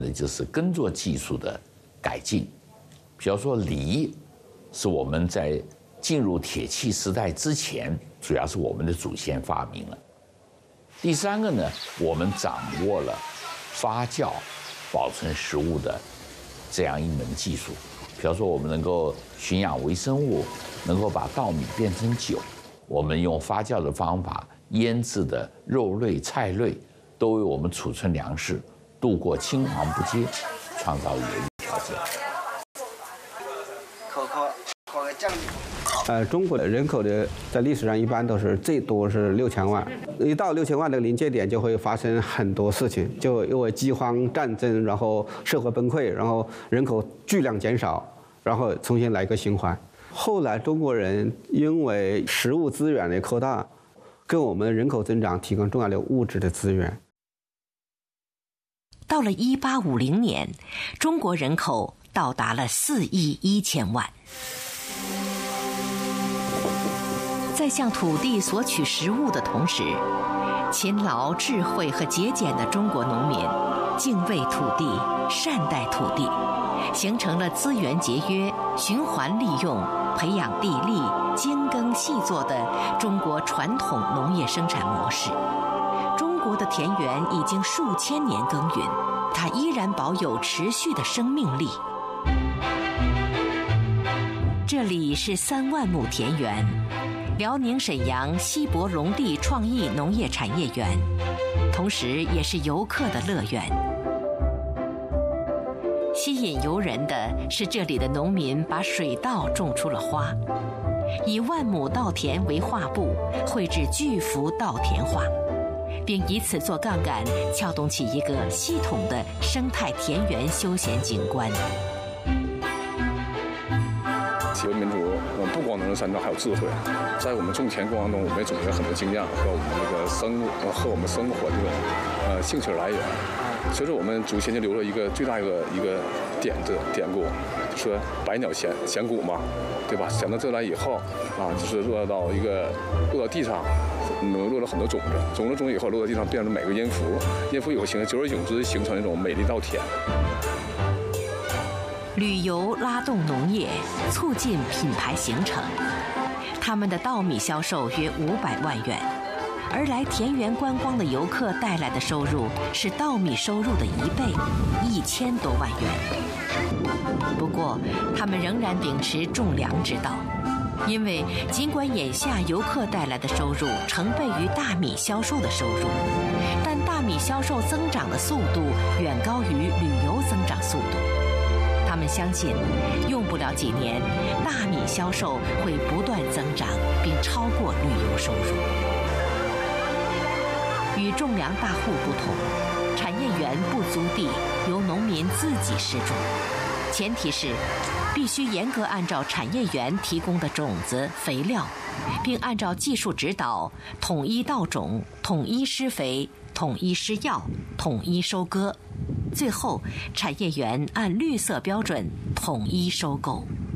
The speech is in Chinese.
那就是耕作技术的改进。比方说犁，是我们在进入铁器时代之前，主要是我们的祖先发明了。第三个呢，我们掌握了发酵、保存食物的这样一门技术。比方说，我们能够驯养微生物，能够把稻米变成酒。我们用发酵的方法腌制的肉类、菜类，都为我们储存粮食，度过青黄不接，创造有利条件。 中国的人口的在历史上一般都是最多是6000万，一到6000万的临界点就会发生很多事情，就因为饥荒、战争，然后社会崩溃，然后人口巨量减少，然后重新来个循环。后来中国人因为食物资源的扩大，给我们人口增长提供重要的物质的资源。 到了1850年，中国人口到达了4亿1千万。在向土地索取食物的同时，勤劳、智慧和节俭的中国农民敬畏土地、善待土地，形成了资源节约、循环利用、培养地力、精耕细作的中国传统农业生产模式。中国的田园已经数千年耕耘，它依然保有持续的生命力。这里是3万亩田园，辽宁沈阳西博龙地创意农业产业园，同时也是游客的乐园。吸引游人的是这里的农民把水稻种出了花，以万亩稻田为画布，绘制巨幅稻田画，并以此做杠杆，撬动起一个系统的生态田园休闲景观。 企业民族，我们不光能是山庄，还有智慧。在我们种田过程中，我们也总结了很多经验和我们这个和我们生活这种兴趣来源。所以说，我们祖先就留了一个最大一个典故，说百鸟衔谷嘛，对吧？想到这来以后啊，就是落到地上，落了很多种子，种子以后落到地上变成每个音符，音符以后形成久而久之形成一种美丽稻田。 旅游拉动农业，促进品牌形成。他们的稻米销售约500万元，而来田园观光的游客带来的收入是稻米收入的1倍，1000多万元。不过，他们仍然秉持种粮之道，因为尽管眼下游客带来的收入成倍于大米销售的收入，但大米销售增长的速度远高于旅游增长速度。他们相信，用不了几年，大米销售会不断增长，并超过旅游收入。与种粮大户不同，产业园不租地，由农民自己施种，前提是必须严格按照产业园提供的种子、肥料，并按照技术指导，统一稻种、统一施肥、统一施药、统一收割。最后，产业园按绿色标准统一收购。